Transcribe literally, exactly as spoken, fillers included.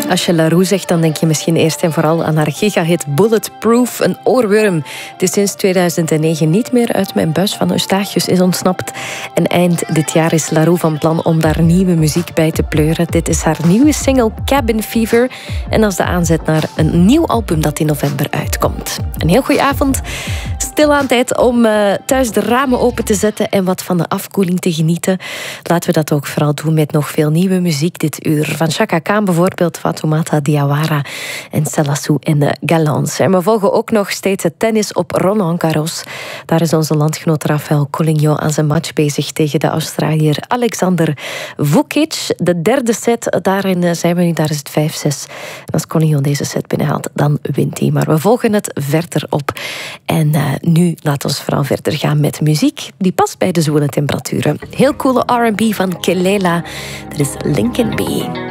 Als je La Roux zegt, dan denk je misschien eerst en vooral aan haar gigahit Bulletproof, een oorworm die sinds tweeduizend negen niet meer uit mijn buis van Eustachius is ontsnapt. En eind dit jaar is La Roux van plan om daar nieuwe muziek bij te pleuren. Dit is haar nieuwe single Cabin Fever en dat is de aanzet naar een nieuw album dat in november uitkomt. Een heel goeie avond. Stilaan tijd om uh, thuis de ramen open te zetten en wat van de afkoeling te genieten. Laten we dat ook vooral doen met nog veel nieuwe muziek dit uur. Van Chaka Khan bijvoorbeeld, Fatoumata Diawara en Selassou en de Galants. En we volgen ook nog steeds het tennis op Roland Garros. Daar is onze landgenoot Rafael Collignon aan zijn match bezig tegen de Australiër Alexander Vukic. De derde set, daarin zijn we nu, daar is het vijf zes. En als Collignon deze set binnenhaalt, dan wint hij. Maar we volgen het verder op. En uh, nu laten we vooral verder gaan met muziek die past bij de zwoele temperaturen. Heel coole R en B van Kelela. Dat is Lincoln B.